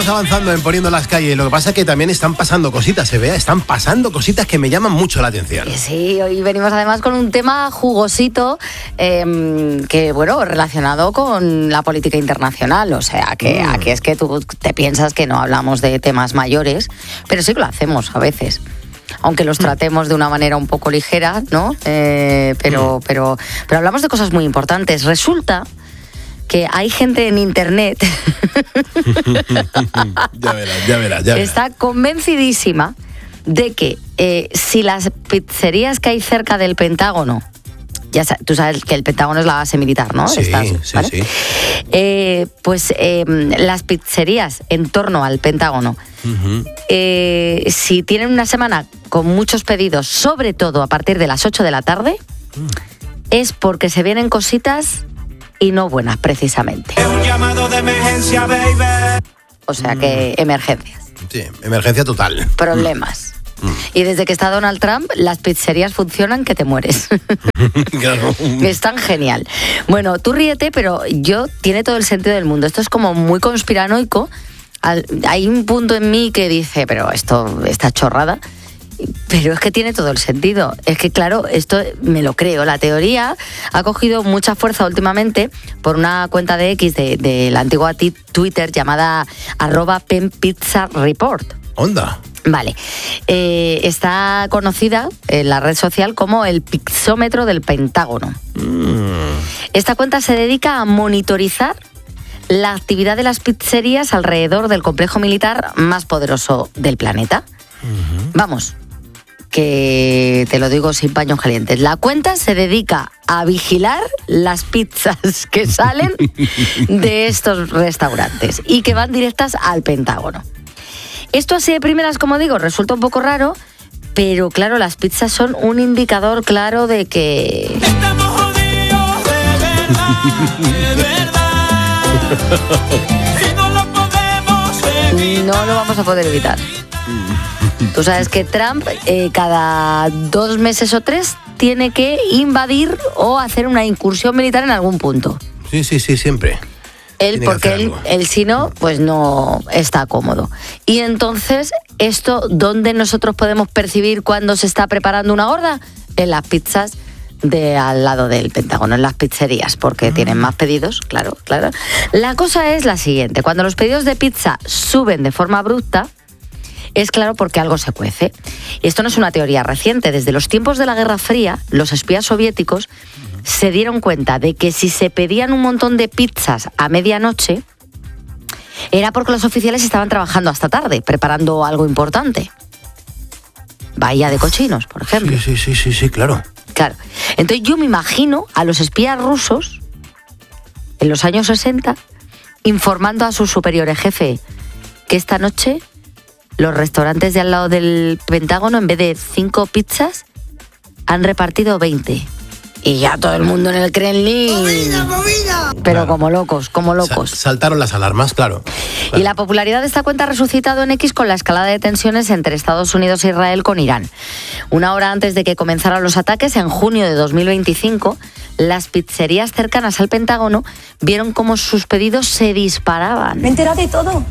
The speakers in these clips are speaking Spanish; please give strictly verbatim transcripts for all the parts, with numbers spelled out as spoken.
seguimos avanzando en Poniendo las Calles. Lo que pasa es que también están pasando cositas, se vea, están pasando cositas que me llaman mucho la atención. Sí, hoy venimos además con un tema jugosito, eh, que bueno, relacionado con la política internacional. O sea, que mm. aquí es que tú te piensas que no hablamos de temas mayores, pero sí que lo hacemos a veces. Aunque los tratemos de una manera un poco ligera, ¿no? Eh, pero, mm. pero, pero hablamos de cosas muy importantes. Resulta que hay gente en internet ya verás, ya verás, ya verás. Está convencidísima de que eh, si las pizzerías que hay cerca del Pentágono, ya sabes, tú sabes que el Pentágono es la base militar, ¿no? Sí, Estás, sí, ¿vale? sí. Eh, pues eh, las pizzerías en torno al Pentágono, uh-huh. eh, si tienen una semana con muchos pedidos, sobre todo a partir de las ocho de la tarde, uh. es porque se vienen cositas y no buenas, precisamente. Es un llamado de emergencia, baby. O sea que emergencias. Sí, emergencia total. Problemas. Mm. Y desde que está Donald Trump, las pizzerías funcionan que te mueres. Claro. Están genial. Bueno, tú ríete, pero yo tiene todo el sentido del mundo. Esto es como muy conspiranoico. Hay un punto en mí que dice, pero esto está chorrada. Pero es que tiene todo el sentido. Es que, claro, esto me lo creo. La teoría ha cogido mucha fuerza últimamente por una cuenta de X de, de la antigua t- Twitter llamada arroba Pen Pizza Report. ¿Onda? Vale. Eh, está conocida en la red social como el pixómetro del Pentágono. Mm. Esta cuenta se dedica a monitorizar la actividad de las pizzerías alrededor del complejo militar más poderoso del planeta. Uh-huh. Vamos, que te lo digo sin paños calientes. La cuenta se dedica a vigilar las pizzas que salen de estos restaurantes y que van directas al Pentágono. Esto así de primeras, como digo, resulta un poco raro, pero claro, las pizzas son un indicador claro de que... Estamos jodidos de verdad, de verdad. Y no lo podemos evitar. No lo vamos a poder evitar. Tú sabes que Trump eh, cada dos meses o tres tiene que invadir o hacer una incursión militar en algún punto. Sí, sí, sí, siempre. Él, porque él, él si no, pues no está cómodo. Y entonces, esto, ¿dónde nosotros podemos percibir cuando se está preparando una gorda? En las pizzas de al lado del Pentágono, en las pizzerías, porque mm. tienen más pedidos, claro, claro. La cosa es la siguiente, cuando los pedidos de pizza suben de forma abrupta, es claro porque algo se cuece. Y esto no es una teoría reciente. Desde los tiempos de la Guerra Fría, los espías soviéticos se dieron cuenta de que si se pedían un montón de pizzas a medianoche, era porque los oficiales estaban trabajando hasta tarde, preparando algo importante. Bahía de cochinos, por ejemplo. Sí, sí, sí, sí, sí, claro. Claro. Entonces yo me imagino a los espías rusos, en los años sesenta, informando a sus superiores, jefe, que esta noche los restaurantes de al lado del Pentágono, en vez de cinco pizzas, han repartido veinte. Y ya todo el mundo en el Kremlin. ¡Movida, movida! Pero claro, como locos, como locos. Sa- saltaron las alarmas, claro. claro. Y la popularidad de esta cuenta ha resucitado en X con la escalada de tensiones entre Estados Unidos e Israel con Irán. Una hora antes de que comenzaran los ataques, en junio de dos mil veinticinco, las pizzerías cercanas al Pentágono vieron cómo sus pedidos se disparaban. Me he enterado de todo.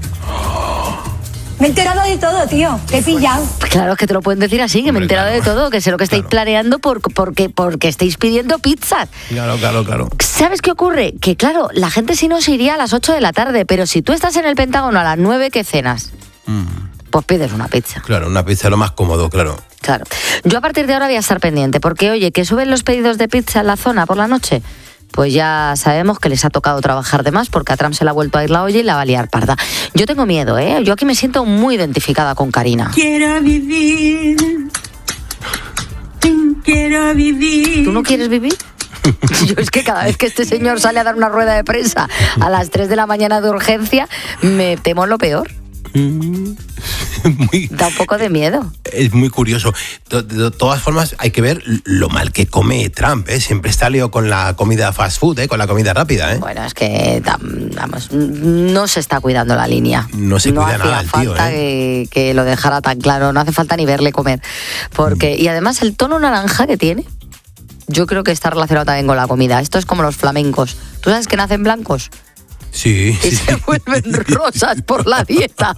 Me he enterado de todo, tío. Te he pillado. Claro, es que te lo pueden decir así, que Hombre, me he enterado claro. de todo, que sé lo que estáis claro. planeando por, porque, porque estáis pidiendo pizzas. Claro, claro, claro. ¿Sabes qué ocurre? Que claro, la gente si no se iría a las ocho de la tarde, pero si tú estás en el Pentágono a las nueve, ¿qué cenas? Mm. Pues pides una pizza. Claro, una pizza es lo más cómodo, claro. Claro. Yo a partir de ahora voy a estar pendiente, porque oye, que suben los pedidos de pizza en la zona por la noche, pues ya sabemos que les ha tocado trabajar de más porque a Trump se le ha vuelto a ir la olla y la va a liar parda. Yo tengo miedo, ¿eh? Yo aquí me siento muy identificada con Karina. Quiero vivir. Quiero vivir. ¿Tú no quieres vivir? Yo es que cada vez que este señor sale a dar una rueda de prensa a las tres de la mañana de urgencia, me temo lo peor. Muy, da un poco de miedo. Es muy curioso. De, de, de todas formas, hay que ver lo mal que come Trump, ¿eh? Siempre está lío con la comida fast food, ¿eh? Con la comida rápida, ¿eh? Bueno, es que, vamos, no se está cuidando la línea. No se no cuida nada el tío, ¿eh? No hace falta que, que lo dejara tan claro, no hace falta ni verle comer. Porque, mm. Y además el tono naranja que tiene, yo creo que está relacionado también con la comida. Esto es como los flamencos. ¿Tú sabes que nacen blancos? Sí, y sí, se sí. vuelven rosas por la dieta.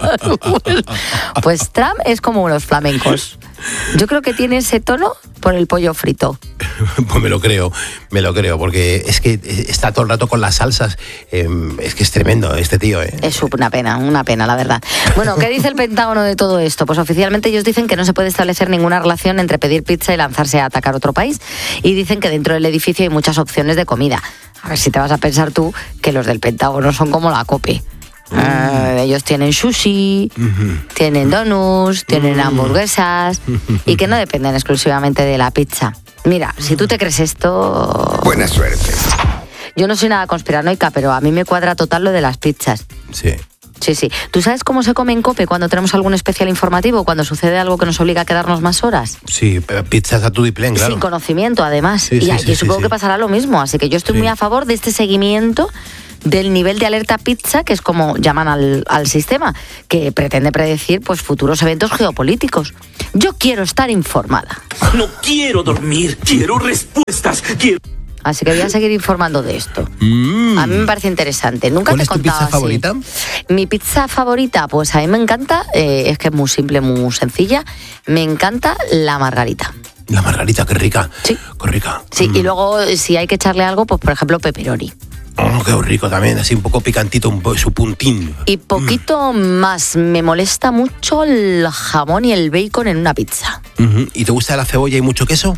Pues Trump es como los flamencos. Yo creo que tiene ese tono por el pollo frito. Pues me lo creo, me lo creo, porque es que está todo el rato con las salsas. Eh, es que es tremendo este tío. Eh. Es una pena, una pena, la verdad. Bueno, ¿qué dice el Pentágono de todo esto? Pues oficialmente ellos dicen que no se puede establecer ninguna relación entre pedir pizza y lanzarse a atacar otro país. Y dicen que dentro del edificio hay muchas opciones de comida. A ver si te vas a pensar tú que los del Pentágono son como la COPE. Uh, ellos tienen sushi, uh-huh. tienen donuts, tienen uh-huh. hamburguesas y que no dependen exclusivamente de la pizza. Mira, si tú te crees esto... Buena suerte. Yo no soy nada conspiranoica, pero a mí me cuadra total lo de las pizzas. Sí. Sí, sí. ¿Tú sabes cómo se come en COPE cuando tenemos algún especial informativo, cuando sucede algo que nos obliga a quedarnos más horas? Sí, pizzas a tu diplén, claro. Sin conocimiento, además. Sí, y sí, aquí sí, supongo sí, que sí. pasará lo mismo, así que yo estoy Sí. muy a favor de este seguimiento del nivel de alerta pizza, que es como llaman al, al sistema, que pretende predecir pues futuros eventos geopolíticos. Yo quiero estar informada. No quiero dormir, quiero respuestas, quiero... Así que voy a seguir informando de esto. Mm. A mí me parece interesante. Nunca ¿Cuál te he es tu contado pizza así. favorita? Mi pizza favorita, pues a mí me encanta, eh, es que es muy simple, muy sencilla, me encanta la margarita. La margarita, qué rica. Sí. Qué rica. Sí, Mm. y luego si hay que echarle algo, pues por ejemplo pepperoni. Oh, qué rico también, así un poco picantito, un poco, su puntín. Y poquito Mm. más, me molesta mucho el jamón y el bacon en una pizza. Uh-huh. ¿Y te gusta la cebolla y mucho queso?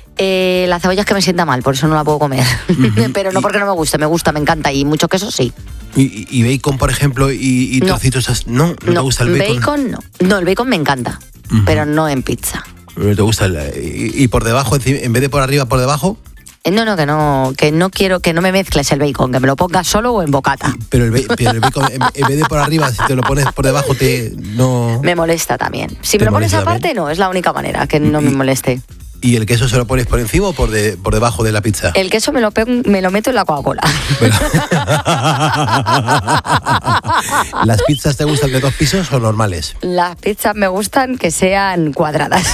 Eh, la cebolla es que me sienta mal, por eso no la puedo comer. Uh-huh. Pero no porque no me guste, me gusta, me encanta. Y mucho queso sí. ¿Y, y bacon, por ejemplo, y, y No. trocitos? as- ¿No? ¿No, te gusta el bacon? no. No, el bacon me encanta, Ujú. pero no en pizza. ¿No te gusta el, y, y por debajo, enci- en vez de por arriba, por debajo? Eh, No, no, que no, que no quiero que no me mezcles el bacon, que me lo pongas solo o en bocata. Pero el, ba- pero el bacon, en, en vez de por arriba, si te lo pones por debajo, te no. Me molesta también. Si ¿Te me lo pones molesta aparte, también? no, es la única manera que no me Y- moleste. ¿Y el queso se lo pones por encima o por, de, por debajo de la pizza? El queso me lo, pego- me lo meto en la Coca-Cola. Pero- ¿Las pizzas te gustan de dos pisos o normales? Las pizzas me gustan que sean cuadradas.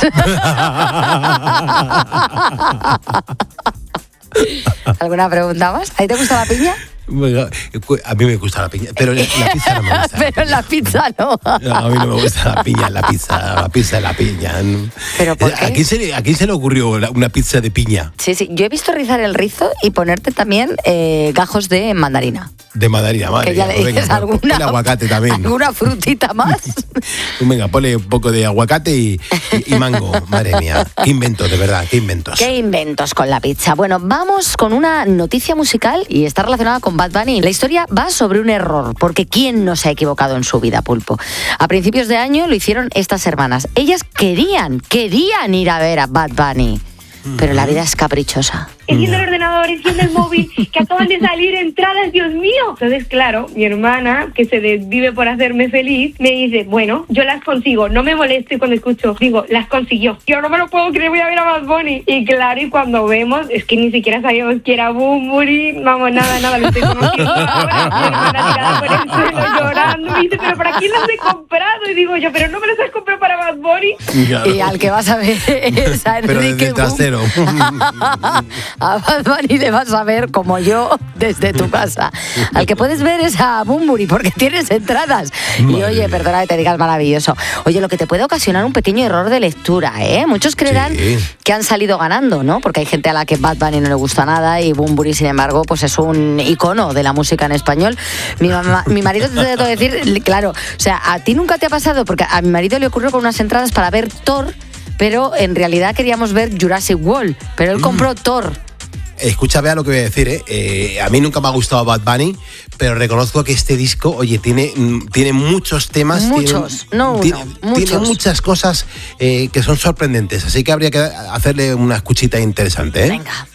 ¿Alguna pregunta más? ¿A ti te gusta la piña? Bueno, a mí me gusta la piña, pero la pizza no me gusta. Pero en la pizza no. No, a mí no me gusta la piña en la pizza, la pizza en la piña. ¿Pero por qué? ¿A quién se le, a quién se le ocurrió la- una pizza de piña? Sí, sí. Yo he visto rizar el rizo y ponerte también eh, gajos de mandarina. De mandarina, madre. Que ya le mía, dices venga, alguna, el aguacate también. alguna frutita más. Venga, ponle un poco de aguacate y, y- y mango. Madre mía, qué inventos, de verdad, qué inventos. ¿Qué inventos con la pizza? Bueno, vamos con una noticia musical y está relacionada con Bad Bunny. La historia va sobre un error, porque ¿quién no se ha equivocado en su vida, Pulpo? A principios de año lo hicieron estas hermanas. Ellas querían, querían ir a ver a Bad Bunny, pero la vida es caprichosa. Enciendo el ordenador, enciendo el móvil, que acaban de salir entradas, Dios mío. Entonces, claro, mi hermana, que se desvive por hacerme feliz, me dice, bueno, yo las consigo, no me molesto. Y cuando escucho, digo, las consiguió. Yo no me lo puedo creer, voy a ver a Bad Bunny. Y claro, y cuando vemos, es que ni siquiera sabíamos que era Bunbury, vamos, nada, nada, lo estoy conociendo ahora. Mi hermana tirada por el suelo llorando, me dice, pero ¿para quién las he comprado? Y digo yo, pero no me las has comprado para Bad Bunny. Claro. Y al que vas a ver es a Pero Enrique desde el trasero. A Bad Bunny le vas a ver como yo desde tu casa. Al que puedes ver es a Bunbury porque tienes entradas. Y Madre oye, mía. perdona que te digas maravilloso. Oye, lo que te puede ocasionar un pequeño error de lectura, ¿eh? Muchos creerán Sí. que han salido ganando, ¿no? Porque hay gente a la que Bad Bunny no le gusta nada y Bunbury, sin embargo, pues es un icono de la música en español. Mi, mamá, mi marido te tengo que decir, claro, o sea, a ti nunca te ha pasado, porque a mi marido le ocurrió con unas entradas para ver Thor, pero en realidad queríamos ver Jurassic World, pero él compró Thor. Escucha, vea lo que voy a decir, ¿eh? Eh, a mí nunca me ha gustado Bad Bunny, pero reconozco que este disco, oye, tiene, mm, tiene muchos temas. Muchos, tiene, no uno, tiene, muchos. tiene muchas cosas eh, que son sorprendentes, así que habría que hacerle una escuchita interesante, ¿eh? Venga.